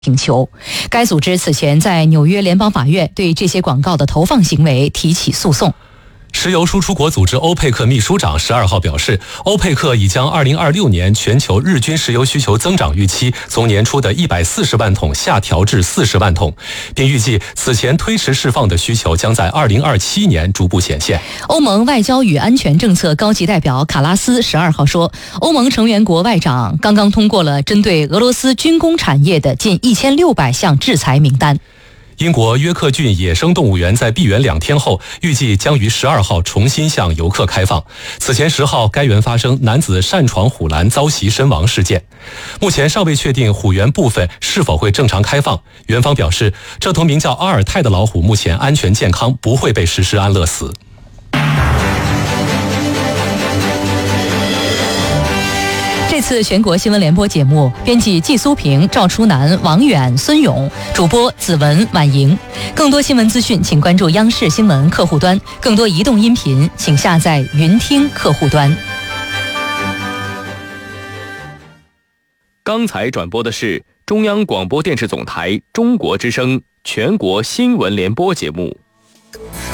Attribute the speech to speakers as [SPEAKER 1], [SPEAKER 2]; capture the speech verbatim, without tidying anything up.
[SPEAKER 1] 请求。该组织此前在纽约联邦法院对这些广告的投放行为提起诉讼。
[SPEAKER 2] 石油输出国组织欧佩克秘书长十二号表示，欧佩克已将二零二六年全球日均石油需求增长预期从年初的一百四十万桶下调至四十万桶，并预计此前推迟释放的需求将在二零二七年逐步显现。
[SPEAKER 1] 欧盟外交与安全政策高级代表卡拉斯十二号说，欧盟成员国外长刚刚通过了针对俄罗斯军工产业的近一千六百项制裁名单。
[SPEAKER 2] 英国约克郡野生动物园在闭园两天后，预计将于十二号重新向游客开放。此前十号，该园发生男子擅闯虎栏遭袭身亡事件。目前尚未确定虎园部分是否会正常开放。园方表示，这头名叫阿尔泰的老虎目前安全健康，不会被实施安乐死。
[SPEAKER 1] 这次全国新闻联播节目，编辑季苏平、赵初南、王远、孙勇，主播子文、婉莹。更多新闻资讯，请关注央视新闻客户端；更多移动音频，请下载云听客户端。
[SPEAKER 3] 刚才转播的是中央广播电视总台中国之声全国新闻联播节目。